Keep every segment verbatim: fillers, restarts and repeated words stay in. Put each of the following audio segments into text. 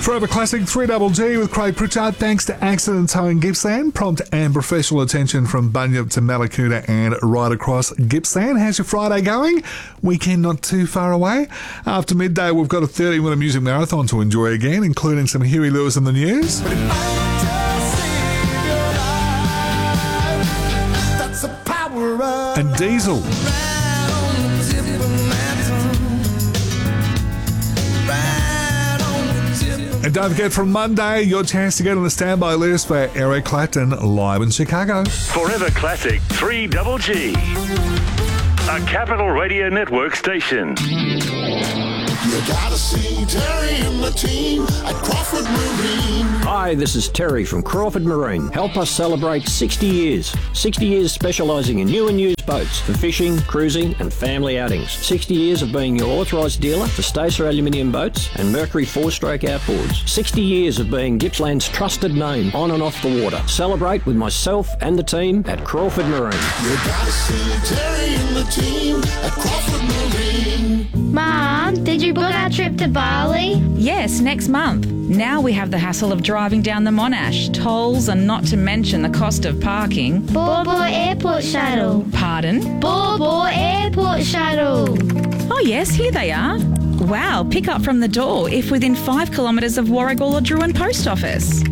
Forever Classic three Double G with Craig Pritchard. Thanks to Accident Towing Gippsland. Prompt and professional attention from Bunyip to Malakuta and right across Gippsland. How's your Friday going? Weekend not too far away. After midday, we've got a thirty minute music marathon to enjoy again, including some Huey Lewis in the news. And Diesel. And don't forget, from Monday, your chance to get on the standby list for Eric Clapton live in Chicago. Forever Classic three Double G, a Capital Radio Network station. You gotta see Terry and the team at Crawford Marine. Hi, this is Terry from Crawford Marine. Help us celebrate sixty years. sixty years specialising in new and used boats for fishing, cruising and family outings. sixty years of being your authorised dealer for Stacer aluminium boats and Mercury four-stroke outboards. sixty years of being Gippsland's trusted name on and off the water. Celebrate with myself and the team at Crawford Marine. You gotta see Terry and the team at Crawford Marine. Mom, did you book our trip to Bali? Yes, next month. Now we have the hassle of driving down the Monash, tolls and not to mention the cost of parking. Bor Bor Airport Shuttle. Pardon? Bor Bor Airport Shuttle. Oh yes, here they are. Wow, pick up from the door if within five kilometres of Warragul or Druin Post Office.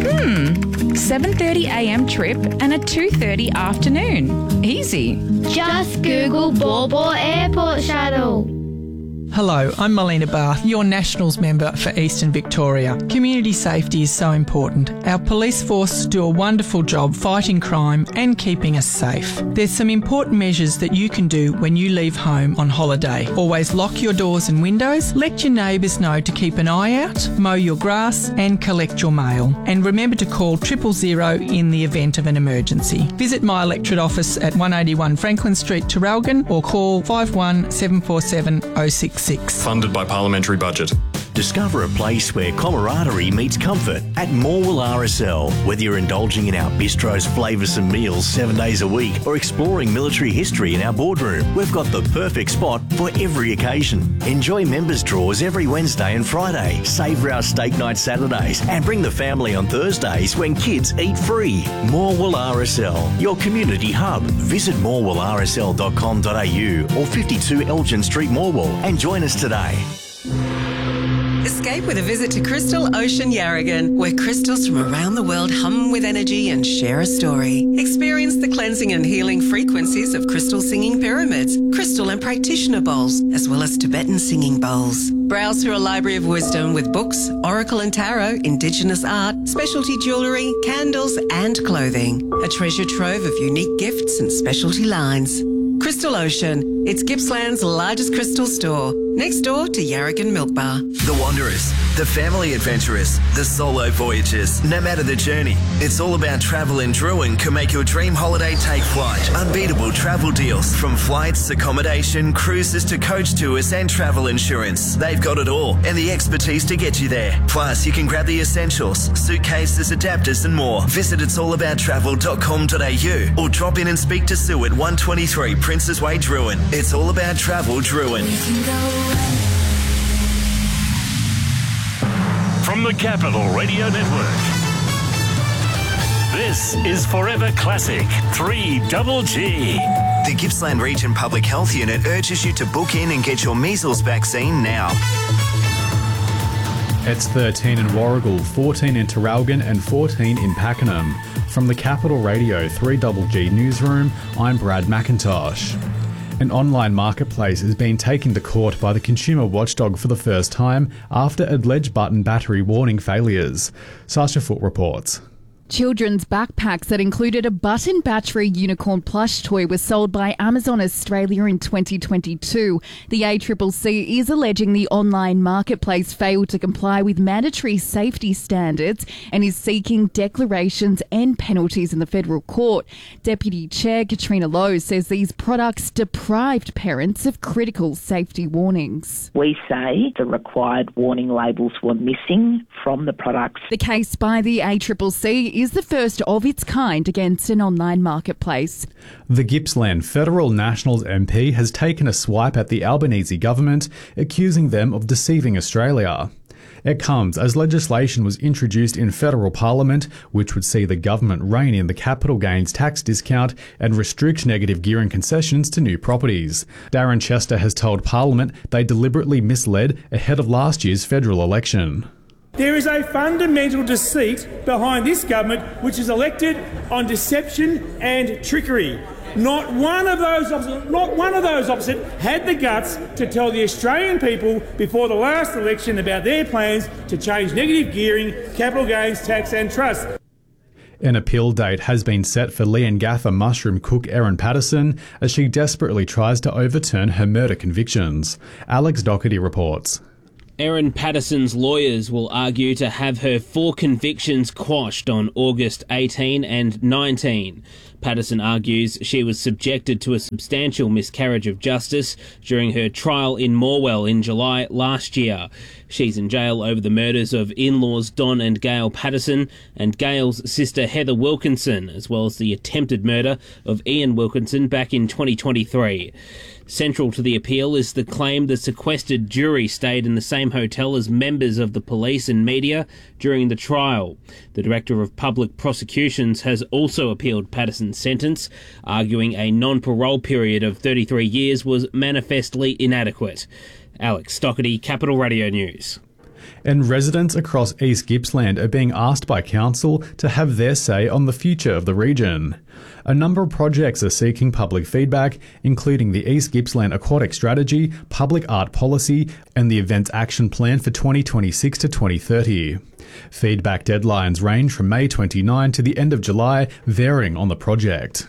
Hmm, seven thirty a m trip and a two thirty afternoon. Easy. Just Google Bor Bor Airport Shuttle. Hello, I'm Melina Barth, your Nationals member for Eastern Victoria. Community safety is so important. Our police force do a wonderful job fighting crime and keeping us safe. There's some important measures that you can do when you leave home on holiday. Always lock your doors and windows, let your neighbours know to keep an eye out, mow your grass and collect your mail. And remember to call triple zero in the event of an emergency. Visit my electorate office at one eighty-one Franklin Street, Traralgon, or call five one seven four seven oh six. Funded by Parliamentary Budget. Discover a place where camaraderie meets comfort at Morwell R S L. Whether you're indulging in our bistro's flavoursome meals seven days a week or exploring military history in our boardroom, we've got the perfect spot for every occasion. Enjoy members' draws every Wednesday and Friday, savour our steak night Saturdays and bring the family on Thursdays when kids eat free. Morwell R S L, your community hub. Visit morwell r s l dot com dot a u or fifty-two Elgin Street, Morwell, and join us today. Escape with a visit to Crystal Ocean Yarragon, where crystals from around the world hum with energy and share a story. Experience the cleansing and healing frequencies of crystal singing pyramids, crystal and practitioner bowls, as well as Tibetan singing bowls. Browse through a library of wisdom with books, oracle and tarot, indigenous art, specialty jewellery, candles and clothing. A treasure trove of unique gifts and specialty lines. Crystal Ocean, it's Gippsland's largest crystal store, next door to Yarragon Milk Bar. The Wanderers, the family adventurers, the solo voyagers, no matter the journey, it's all about travel in Druin can make your dream holiday take flight. Unbeatable travel deals from flights, accommodation, cruises to coach tours and travel insurance. They've got it all and the expertise to get you there. Plus, you can grab the essentials, suitcases, adapters and more. Visit its all about travel dot com dot a u or drop in and speak to Sue at one twenty-three Princes Way, Druin. It's all about travel, Druin. From the Capital Radio Network, this is Forever Classic three Double G. The Gippsland Region Public Health Unit urges you to book in and get your measles vaccine now. It's thirteen in Warragul, fourteen in Traralgon and fourteen in Pakenham. From the Capital Radio three Double G newsroom, I'm Brad McIntosh. An online marketplace is being taken to court by the consumer watchdog for the first time after alleged button battery warning failures. Sasha Foote reports. Children's backpacks that included a button battery unicorn plush toy were sold by Amazon Australia in twenty twenty-two. The A C C C is alleging the online marketplace failed to comply with mandatory safety standards and is seeking declarations and penalties in the federal court. Deputy Chair Katrina Lowe says these products deprived parents of critical safety warnings. We say the required warning labels were missing from the products. The case by the A C C C is the first of its kind against an online marketplace. The Gippsland Federal Nationals M P has taken a swipe at the Albanese government, accusing them of deceiving Australia. It comes as legislation was introduced in federal parliament, which would see the government rein in the capital gains tax discount and restrict negative gearing concessions to new properties. Darren Chester has told Parliament they deliberately misled ahead of last year's federal election. There is a fundamental deceit behind this government which is elected on deception and trickery. Not one of those opposite, not one of those opposite had the guts to tell the Australian people before the last election about their plans to change negative gearing, capital gains tax and trust. An appeal date has been set for Leongatha mushroom cook Erin Patterson as she desperately tries to overturn her murder convictions. Alex Doherty reports. Erin Patterson's lawyers will argue to have her four convictions quashed on August eighteen and nineteen. Patterson argues she was subjected to a substantial miscarriage of justice during her trial in Morwell in July last year. She's in jail over the murders of in-laws Don and Gail Patterson and Gail's sister Heather Wilkinson, as well as the attempted murder of Ian Wilkinson back in twenty twenty-three. Central to the appeal is the claim the sequestered jury stayed in the same hotel as members of the police and media during the trial. The Director of Public Prosecutions has also appealed Patterson's sentence, arguing a non-parole period of thirty-three years was manifestly inadequate. Alex Doherty, Capital Radio News. And residents across East Gippsland are being asked by council to have their say on the future of the region. A number of projects are seeking public feedback, including the East Gippsland Aquatic Strategy, Public Art Policy, and the Events Action Plan for twenty twenty-six to twenty thirty. Feedback deadlines range from May twenty-ninth to the end of July, varying on the project.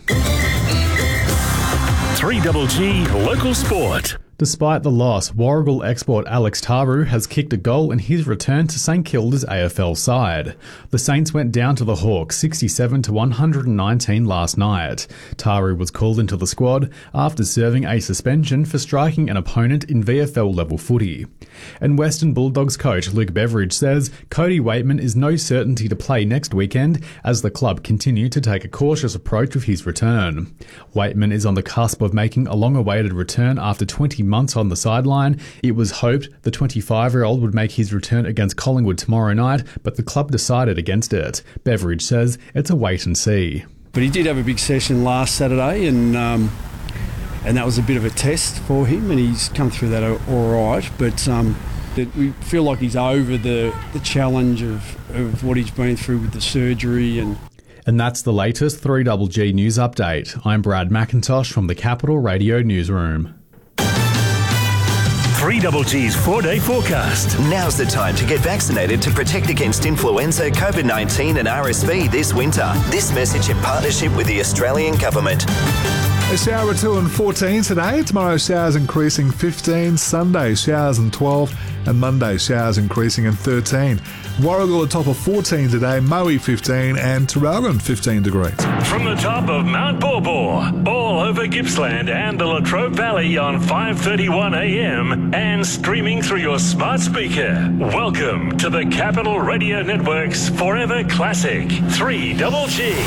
three G G Local Sport. Despite the loss, Warragul export Alex Taru has kicked a goal in his return to St Kilda's A F L side. The Saints went down to the Hawks sixty-seven to one hundred nineteen last night. Taru was called into the squad after serving a suspension for striking an opponent in V F L level footy. And Western Bulldogs coach Luke Beveridge says Cody Waitman is no certainty to play next weekend as the club continue to take a cautious approach with his return. Waitman is on the cusp of making a long-awaited return after twenty months on the sideline. It was hoped the twenty-five-year-old would make his return against Collingwood tomorrow night, but the club decided against it. Beveridge says it's a wait and see. But he did have a big session last Saturday, and um, and that was a bit of a test for him, and he's come through that all right. But um, we feel like he's over the, the challenge of, of what he's been through with the surgery. And And that's the latest three G G News Update. I'm Brad McIntosh from the Capital Radio Newsroom. three G G's four-day forecast. Now's the time to get vaccinated to protect against influenza, COVID nineteen and R S V this winter. This message in partnership with the Australian Government. A shower or two and fourteen today. Tomorrow showers increasing fifteen. Sunday showers and twelve. And Monday showers increasing and thirteen. Warragul a top of fourteen today. Moe fifteen and Traralgon fifteen degrees. From the top of Mount Borbor, all over Gippsland and the Latrobe Valley on five thirty-one a m and streaming through your smart speaker. Welcome to the Capital Radio Network's Forever Classic three G G.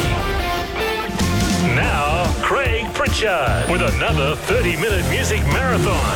Now, Craig Pritchard with another thirty-minute music marathon.